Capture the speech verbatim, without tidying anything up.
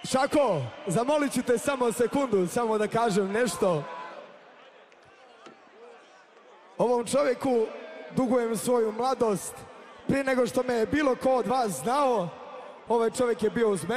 Šako, zamolit ću te samo sekundu, samo da kažem nešto. Ovom čovjeku dugujem svoju mladost. Prije nego što me je bilo ko od vas znao, ovaj čovjek je bio uz mene.